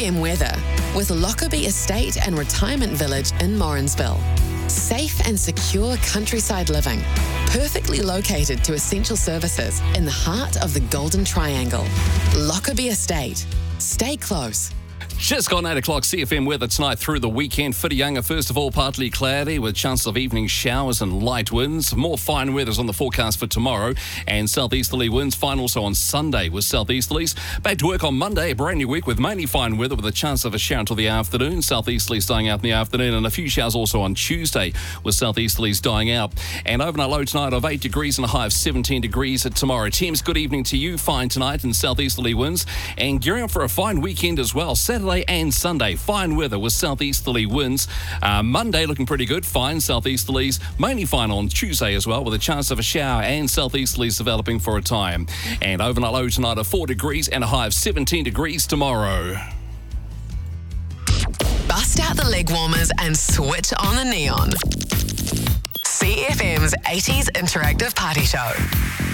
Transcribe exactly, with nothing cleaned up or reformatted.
M weather with Lockerbie Estate and Retirement Village in Morrinsville. Safe and secure countryside living, perfectly located to essential services in the heart of the Golden Triangle. Lockerbie Estate. Stay close. Just gone eight o'clock, C F M weather tonight through the weekend. Whitianga, first of all, partly cloudy with chances of evening showers and light winds. More fine weathers on the forecast for tomorrow, and southeasterly winds fine also on Sunday with southeasterlies. Back to work on Monday, a brand new week with mainly fine weather with a chance of a shower until the afternoon. Southeasterlies dying out in the afternoon, and a few showers also on Tuesday with southeasterlies dying out. And overnight low tonight of eight degrees and a high of seventeen degrees at tomorrow. Teams, good evening to you. Fine tonight and southeasterly winds, and gearing up for a fine weekend as well. Saturday and Sunday, fine weather with southeasterly winds. Uh, Monday looking pretty good, fine southeasterlies, mainly fine on Tuesday as well, with a chance of a shower and southeasterlies developing for a time. And overnight low tonight of four degrees and a high of seventeen degrees tomorrow. Bust out the leg warmers and switch on the neon. C F M's eighties Interactive Party Show.